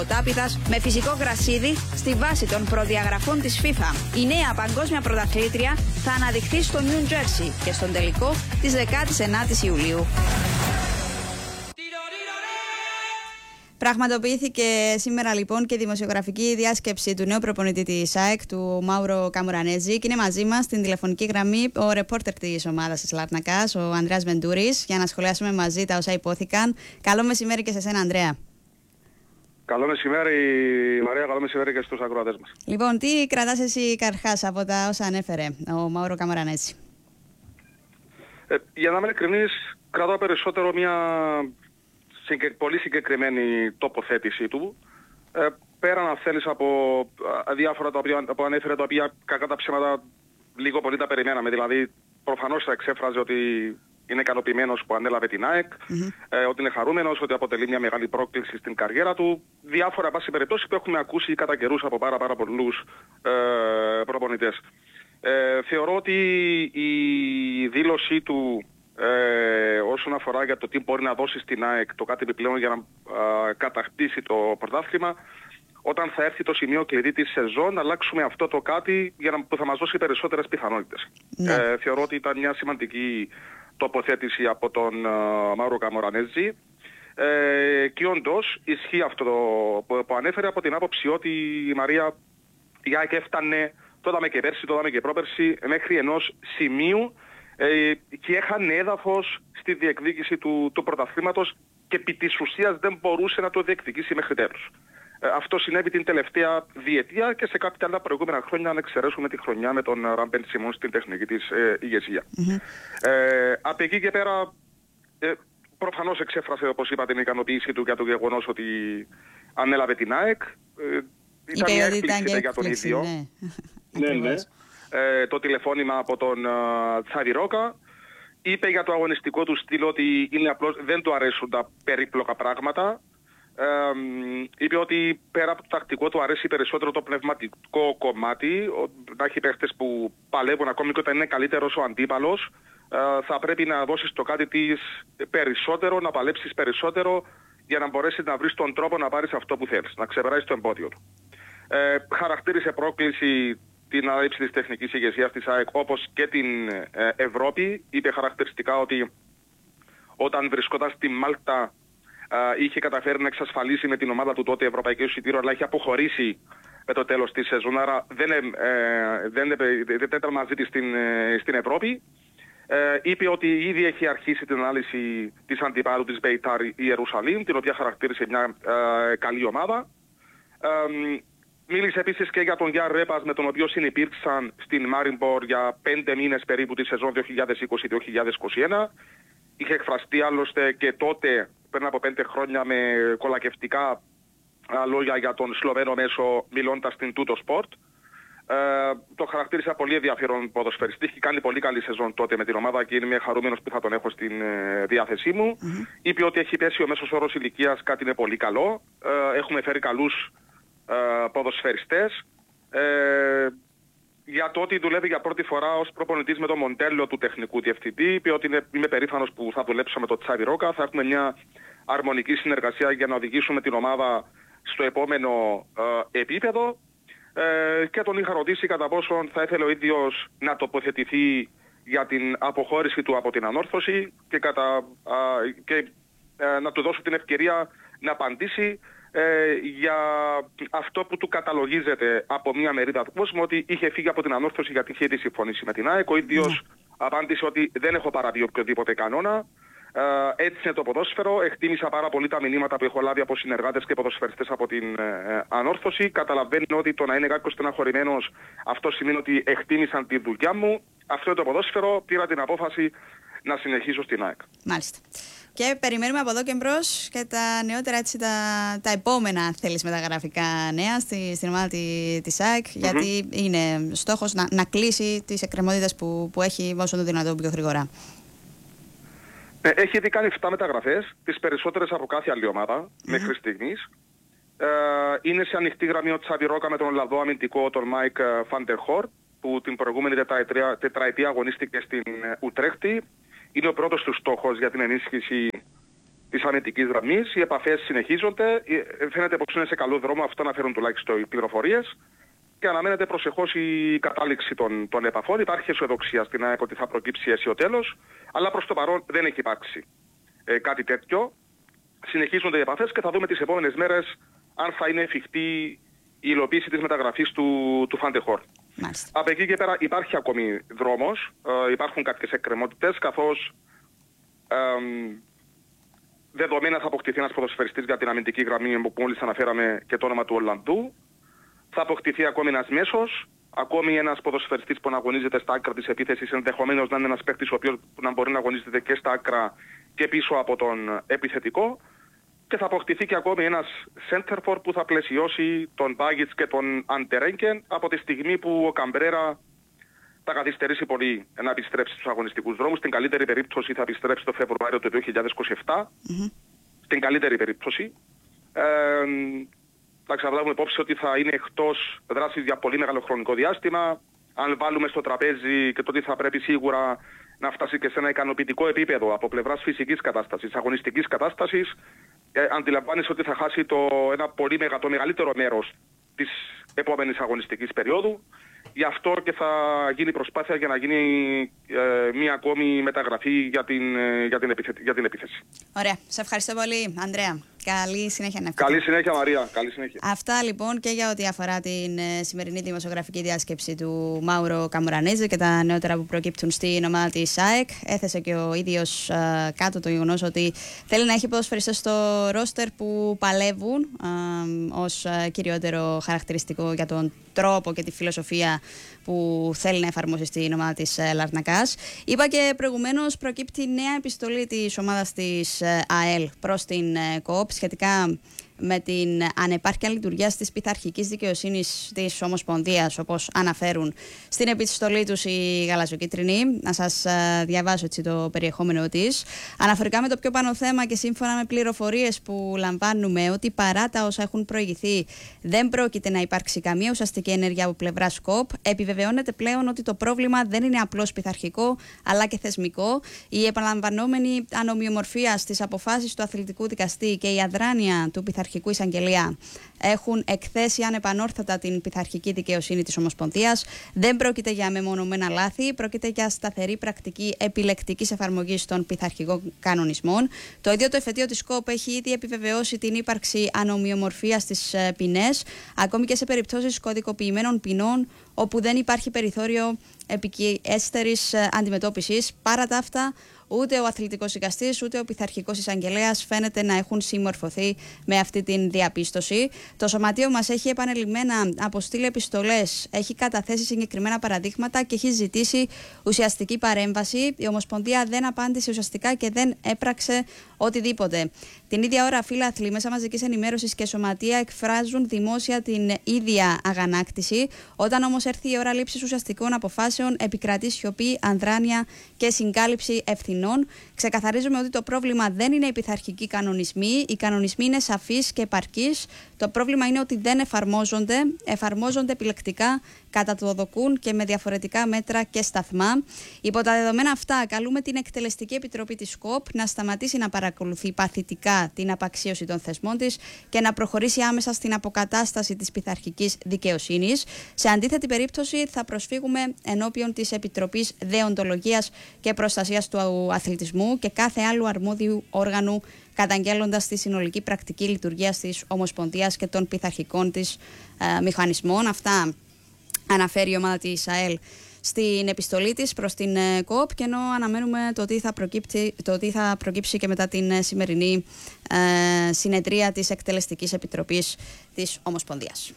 Τάπητας με φυσικό γρασίδι στη βάση των προδιαγραφών της FIFA. Η νέα παγκόσμια πρωταθλήτρια θα αναδειχθεί στο Νιου Τζέρσι και στον τελικό της 19ης Ιουλίου. Πραγματοποιήθηκε σήμερα λοιπόν και δημοσιογραφική διάσκεψη του νέου προπονητή της ΑΕΚ, του Μάουρο Καμουρανέτζη, και είναι μαζί μας στην τηλεφωνική γραμμή ο ρεπόρτερ της ομάδας της Λάρνακας, ο Ανδρέας Βεντούρης, για να σχολιάσουμε μαζί τα όσα υπόθηκαν. Καλό μεσημέρι και σε σένα, Ανδρέα. Καλό μεσημέρι, Μαρία, καλό μεσημέρι και στους ακροατές μας. Λοιπόν, τι κρατάς εσύ καρχάς από τα όσα ανέφερε ο Μάουρο Καμουρανέτζη? Για να είμαι ειλικρινής, κρατάω περισσότερο μια πολύ συγκεκριμένη τοποθέτησή του. Πέραν, αν θέλεις, από διάφορα τα οποία ανέφερε, τα οποία κακά τα ψέματα λίγο πολύ τα περιμέναμε. Δηλαδή, προφανώς θα εξέφραζε ότι είναι ικανοποιημένος που ανέλαβε την ΑΕΚ, ότι είναι χαρούμενος, ότι αποτελεί μια μεγάλη πρόκληση στην καριέρα του. Διάφορα, πάση περιπτώσει, που έχουμε ακούσει κατά καιρούς από πάρα πολλούς προπονητές. Θεωρώ ότι η δήλωσή του όσον αφορά για το τι μπορεί να δώσει στην ΑΕΚ, το κάτι επιπλέον για να κατακτήσει το πρωτάθλημα, όταν θα έρθει το σημείο κλειδί της σεζόν, να αλλάξουμε αυτό το κάτι που θα μας δώσει περισσότερες πιθανότητες. Θεωρώ ότι ήταν μια σημαντική τοποθέτηση από τον Μάουρο Καμουρανέτζη, και όντως ισχύει αυτό που ανέφερε, από την άποψη ότι η Μαρία, η ΑΕΚ έφτανε, το είδαμε και πέρσι, το είδαμε και πρόπερσι, μέχρι ενός σημείου και έχανε έδαφος στη διεκδίκηση του πρωταθλήματος και επί της ουσίας δεν μπορούσε να το διεκδικήσει μέχρι τέλους. Αυτό συνέβη την τελευταία διετία και σε κάποια άλλα προηγούμενα χρόνια, αν εξαιρέσουμε τη χρονιά με τον Ραμπεν Σιμών στην τεχνική της ηγεσία. Από εκεί και πέρα, προφανώς εξέφρασε, όπως είπα, την ικανοποίηση του για το γεγονός ότι ανέλαβε την ΑΕΚ. Ήταν μια έκπληξη για τον ίδιο. Ναι. Το τηλεφώνημα από τον Τσαβιρόκα. Είπε για το αγωνιστικό του στυλ ότι δεν του αρέσουν τα περίπλοκα πράγματα. Είπε ότι πέρα από το τακτικό του αρέσει περισσότερο το πνευματικό κομμάτι, να έχει παίχτες που παλεύουν ακόμη και όταν είναι καλύτερος ο αντίπαλος. Θα πρέπει να δώσεις το κάτι της περισσότερο, να παλέψεις περισσότερο για να μπορέσεις να βρεις τον τρόπο να πάρεις αυτό που θέλεις, να ξεπεράσεις το εμπόδιο του. Χαρακτήρισε πρόκληση την ανάληψη της τεχνικής ηγεσίας της ΑΕΚ, όπως και την Ευρώπη. Είπε χαρακτηριστικά ότι όταν βρισκόταν στη Μάλτα είχε καταφέρει να εξασφαλίσει με την ομάδα του τότε ευρωπαϊκό εισιτήριο, αλλά είχε αποχωρήσει με το τέλος της σεζόν, άρα δεν ήταν μαζί της στην Ευρώπη. Είπε ότι ήδη έχει αρχίσει την ανάλυση της αντιπάλου της Μπεϊτάρ Ιερουσαλήμ, την οποία χαρακτήρισε μια καλή ομάδα. Μίλησε επίσης και για τον Γιάν Ρέπας, με τον οποίο συνυπήρξαν στην Μάριμπορ για 5 μήνες περίπου τη σεζόν 2020-2021. Είχε εκφραστεί άλλωστε και τότε, πριν από 5 χρόνια, με κολακευτικά λόγια για τον Σλοβαίνο μέσο, μιλώντας στην Τούτο Σπορτ. Το χαρακτήρισα πολύ ενδιαφέρον ποδοσφαιριστή. Έχει κάνει πολύ καλή σεζόν τότε με την ομάδα και είμαι χαρούμενος που θα τον έχω στην διάθεσή μου. Είπε ότι έχει πέσει ο μέσος όρος ηλικίας, κάτι είναι πολύ καλό. Έχουμε φέρει καλούς ποδοσφαιριστές. Για το ότι δουλεύει για πρώτη φορά ως προπονητής με το μοντέλο του τεχνικού διευθυντή, είπε ότι είμαι περήφανος που θα δουλέψω με τον Τσαβιρόκα. Θα έχουμε μια αρμονική συνεργασία για να οδηγήσουμε την ομάδα στο επόμενο επίπεδο. Και τον είχα ρωτήσει κατά πόσον θα ήθελε ο ίδιος να τοποθετηθεί για την αποχώρηση του από την ανόρθωση και να του δώσω την ευκαιρία να απαντήσει για αυτό που του καταλογίζεται από μια μερίδα του κόσμου, ότι είχε φύγει από την ανόρθωση γιατί είχε ήδη συμφωνήσει με την ΑΕΚ. Ο ίδιος απάντησε ότι δεν έχω παραβεί οποιοδήποτε κανόνα. Έτσι είναι το ποδόσφαιρο. Εκτίμησα πάρα πολύ τα μηνύματα που έχω λάβει από συνεργάτες και ποδοσφαιριστές από την ανόρθωση. Καταλαβαίνω ότι το να είναι κάποιος στεναχωρημένος, αυτό σημαίνει ότι εκτίμησαν τη δουλειά μου. Αυτό είναι το ποδόσφαιρο. Πήρα την απόφαση να συνεχίσω στην ΑΕΚ. Μάλιστα. Και περιμένουμε από εδώ και μπρος και τα νεότερα, έτσι, τα επόμενα, αν θέλεις, μεταγραφικά νέα στην ομάδα της ΑΕΚ, γιατί είναι στόχος να κλείσει τις εκκρεμότητες που έχει όσο το δυνατόν πιο γρήγορα. Έχει ήδη κάνει 7 μεταγραφές, τις περισσότερες από κάθε άλλη ομάδα μέχρι στιγμής. Είναι σε ανοιχτή γραμμή ο Τσαβιρόκα με τον Ολλανδό αμυντικό, τον Μάικ Φαντερχόρ, που την προηγούμενη τετραετία αγωνίστηκε στην Ουτρέχτη. Είναι ο πρώτος του στόχος για την ενίσχυση της αμυντικής γραμμής. Οι επαφές συνεχίζονται. Φαίνεται πως είναι σε καλό δρόμο, αυτό αναφέρουν τουλάχιστον οι πληροφορίες. Και αναμένεται προσεχώς η κατάληξη των επαφών. Υπάρχει αισιοδοξία στην ΑΕΚ ότι θα προκύψει αίσιο τέλος, αλλά προς το παρόν δεν έχει υπάρξει κάτι τέτοιο. Συνεχίζονται οι επαφές και θα δούμε τις επόμενες μέρες αν θα είναι εφικτή η υλοποίηση της μεταγραφής του Φαντεχόρ. Από εκεί και πέρα υπάρχει ακόμη δρόμος, υπάρχουν κάποιες εκκρεμότητες, καθώς δεδομένα θα αποκτηθεί ένας ποδοσφαιριστής για την αμυντική γραμμή που μόλις αναφέραμε και το όνομα του Ολλανδού. Θα αποκτηθεί ακόμη ένας μέσος, ακόμη ένας ποδοσφαιριστής που να αγωνίζεται στα άκρα της επίθεσης, ενδεχομένως να είναι ένας παίκτης ο οποίος να μπορεί να αγωνίζεται και στα άκρα και πίσω από τον επιθετικό. Και θα αποκτηθεί και ακόμη ένας center for που θα πλαισιώσει τον Μπάγιτς και τον Αντερέγκεν από τη στιγμή που ο Καμπρέρα θα καθυστερήσει πολύ να επιστρέψει στους αγωνιστικούς δρόμους. Στην καλύτερη περίπτωση θα επιστρέψει το Φεβρουάριο του 2027. Στην καλύτερη περίπτωση. Θα ξαναλάβουμε υπόψη ότι θα είναι εκτός δράσης για πολύ μεγάλο χρονικό διάστημα. Αν βάλουμε στο τραπέζι και το ότι θα πρέπει σίγουρα να φτάσει και σε ένα ικανοποιητικό επίπεδο από πλευράς φυσικής κατάστασης, αγωνιστικής κατάστασης, αντιλαμβάνεσαι ότι θα χάσει το μεγαλύτερο μέρος της επόμενης αγωνιστικής περίοδου. Γι' αυτό και θα γίνει προσπάθεια για να γίνει μία ακόμη μεταγραφή για την επίθεση. Ωραία. Σε ευχαριστώ πολύ, Ανδρέα. Καλή συνέχεια. Καλή συνέχεια, Μαρία. Καλή συνέχεια. Αυτά λοιπόν και για ό,τι αφορά την σημερινή δημοσιογραφική διάσκεψη του Μάουρο Καμουρανέζη και τα νεότερα που προκύπτουν στην ομάδα της ΑΕΚ. Έθεσε και ο ίδιος κάτω το γεγονός ότι θέλει να έχει ποδοσφαιριστές στο ρόστερ που παλεύουν ως κυριότερο χαρακτηριστικό για τον τρόπο και τη φιλοσοφία που θέλει να εφαρμόσει στην ομάδα της Λαρνακάς. Είπα και προηγουμένως, προκύπτει νέα επιστολή της ομάδας της ΑΕΛ προς την ΚΟΠ σχετικά με την ανεπάρκεια λειτουργίας της πειθαρχικής δικαιοσύνης της Ομοσπονδίας, όπως αναφέρουν στην επιστολή τους οι γαλαζοκίτρινοι. Να σας διαβάσω έτσι το περιεχόμενο της. Αναφορικά με το πιο πάνω θέμα και σύμφωνα με πληροφορίες που λαμβάνουμε ότι παρά τα όσα έχουν προηγηθεί δεν πρόκειται να υπάρξει καμία ουσιαστική ενέργεια από πλευράς ΚΟΠ, επιβεβαιώνεται πλέον ότι το πρόβλημα δεν είναι απλώς πειθαρχικό αλλά και θεσμικό. Η επαναλαμβανόμενη ανομοιομορφία στις αποφάσεις του αθλητικού δικαστή και η αδράνεια του πειθαρχικού εισαγγελέα έχουν εκθέσει ανεπανόρθωτα την πειθαρχική δικαιοσύνη της Ομοσπονδίας. Δεν πρόκειται για μεμονωμένα λάθη, πρόκειται για σταθερή πρακτική επιλεκτικής εφαρμογής των πειθαρχικών κανονισμών. Το ίδιο το εφετείο της ΚΟΠ έχει ήδη επιβεβαιώσει την ύπαρξη ανομοιομορφίας στις ποινές, ακόμη και σε περιπτώσεις κωδικοποιημένων ποινών, όπου δεν υπάρχει περιθώριο επικιέστερης αντιμετώπισης. Παρά τα αυτά, ούτε ο αθλητικός δικαστής ούτε ο πειθαρχικός εισαγγελέας φαίνεται να έχουν συμμορφωθεί με αυτή την διαπίστωση. Το Σωματείο μας έχει επανελειμμένα αποστείλει επιστολές, έχει καταθέσει συγκεκριμένα παραδείγματα και έχει ζητήσει ουσιαστική παρέμβαση. Η Ομοσπονδία δεν απάντησε ουσιαστικά και δεν έπραξε οτιδήποτε. Την ίδια ώρα, φύλαθλοι, μέσα μαζικής ενημέρωσης και σωματεία εκφράζουν δημόσια την ίδια αγανάκτηση. Όταν όμως έρθει η ώρα λήψης ουσιαστικών αποφάσεων, επικρατεί σιωπή, ανδράνεια και συγκάλυψη ευθυνών. Ξεκαθαρίζουμε ότι το πρόβλημα δεν είναι οι πειθαρχικοί κανονισμοί. Οι κανονισμοί είναι σαφείς και επαρκείς. Το πρόβλημα είναι ότι δεν εφαρμόζονται επιλεκτικά, κατά το δοκούν και με διαφορετικά μέτρα και σταθμά. Υπό τα δεδομένα αυτά, καλούμε την Εκτελεστική Επιτροπή της ΚΟΠ να σταματήσει να παρακολουθεί παθητικά την απαξίωση των θεσμών της και να προχωρήσει άμεσα στην αποκατάσταση της πειθαρχικής δικαιοσύνης. Σε αντίθετη περίπτωση, θα προσφύγουμε ενώπιον της Επιτροπής Δεοντολογίας και Προστασίας του Αθλητισμού και κάθε άλλου αρμόδιου όργανου, καταγγέλλοντας τη συνολική πρακτική λειτουργία της Ομοσπονδίας και των πειθαρχικών της μηχανισμών. Αυτά αναφέρει η ομάδα της ΑΕΛ στην επιστολή της προς την ΚΟΠ, και ενώ αναμένουμε το τι θα προκύψει και μετά την σημερινή συνεδρία της Εκτελεστικής Επιτροπής της Ομοσπονδίας.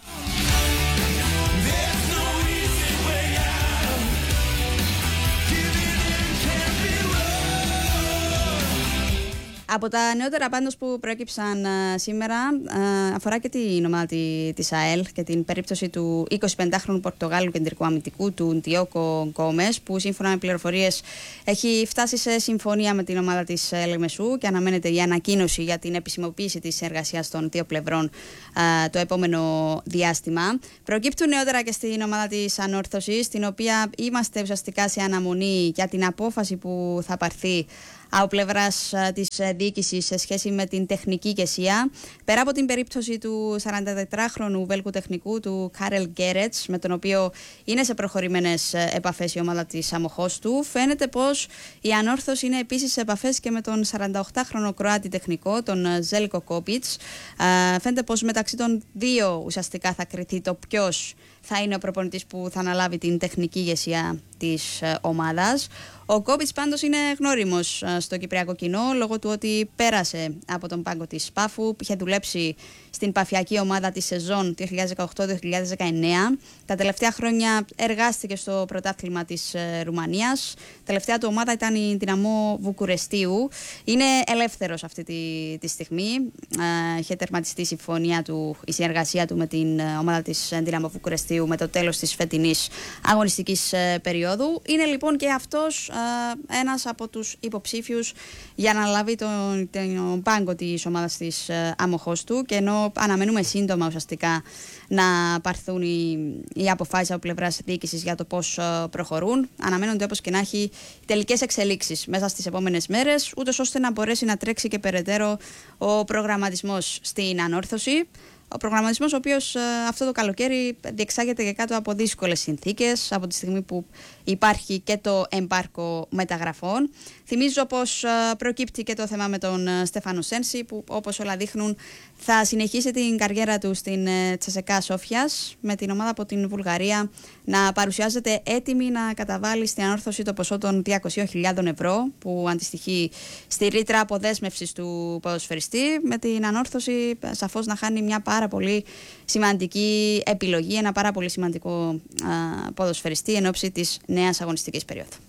Από τα νεότερα πάντως που προέκυψαν σήμερα, αφορά και την ομάδα της ΑΕΛ και την περίπτωση του 25χρονου Πορτογάλου κεντρικού αμυντικού, του Ντιόκο Γκόμες, που σύμφωνα με πληροφορίες έχει φτάσει σε συμφωνία με την ομάδα της Λεμεσού και αναμένεται η ανακοίνωση για την επισημοποίηση της εργασίας των δύο πλευρών το επόμενο διάστημα. Προκύπτουν νεότερα και στην ομάδα της Ανόρθωσης, την οποία είμαστε ουσιαστικά σε αναμονή για την απόφαση που θα πάρθει από πλευράς της διοίκησης σε σχέση με την τεχνική ηγεσία. Πέρα από την περίπτωση του 44χρονου Βέλγου τεχνικού, του Κάρελ Γκέρετς, με τον οποίο είναι σε προχωρημένες επαφές η ομάδα της Αμοχώστου, φαίνεται πως η Ανόρθωση είναι επίσης σε επαφές και με τον 48χρονο Κροάτι τεχνικό, τον Ζέλκο Κόπιτς. Φαίνεται πως μεταξύ των δύο ουσιαστικά θα κριθεί το ποιος θα είναι ο προπονητής που θα αναλάβει την τεχνική ηγεσία της ομάδας. Ο Κόπιτς πάντως είναι γνώριμος στο κυπριακό κοινό λόγω του ότι πέρασε από τον πάγκο της Πάφου, είχε δουλέψει στην παφιακή ομάδα της σεζόν 2018-2019. Τα τελευταία χρόνια εργάστηκε στο πρωτάθλημα της Ρουμανίας. Τελευταία του ομάδα ήταν η Δυναμό Βουκουρεστίου. Είναι ελεύθερος αυτή τη στιγμή. Είχε τερματιστεί η συνεργασία του με την ομάδα της Δυναμό Βουκουρεστίου με το τέλος της φετινής αγωνιστικής περίοδου. Είναι λοιπόν και αυτός ένας από τους υποψήφιους για να λάβει τον πάγκο της ομάδας της Αμοχώστου, και ενώ αναμένουμε σύντομα ουσιαστικά να πάρθουν οι αποφάσεις από πλευράς διοίκησης για το πώς προχωρούν, αναμένονται όπως και να έχει τελικές εξελίξεις μέσα στις επόμενες μέρες, ούτως ώστε να μπορέσει να τρέξει και περαιτέρω ο προγραμματισμός στην Ανόρθωση. Ο προγραμματισμός ο οποίος αυτό το καλοκαίρι διεξάγεται και κάτω από δύσκολες συνθήκες, από τη στιγμή που υπάρχει και το εμπάρκο μεταγραφών. Θυμίζω πως προκύπτει και το θέμα με τον Στέφανο Σένση, που όπως όλα δείχνουν θα συνεχίσει την καριέρα του στην Τσεσεκά Σόφιας, με την ομάδα από την Βουλγαρία να παρουσιάζεται έτοιμη να καταβάλει στην Ανόρθωση το ποσό των 200.000 ευρώ, που αντιστοιχεί στη ρήτρα αποδέσμευσης του ποδοσφαιριστή, με την Ανόρθωση σαφώς να χάνει μια πάρα πολύ σημαντική επιλογή, ένα πάρα πολύ σημαντικό ποδοσφαιριστή εν ώψη της νέας αγωνιστικής περίοδου.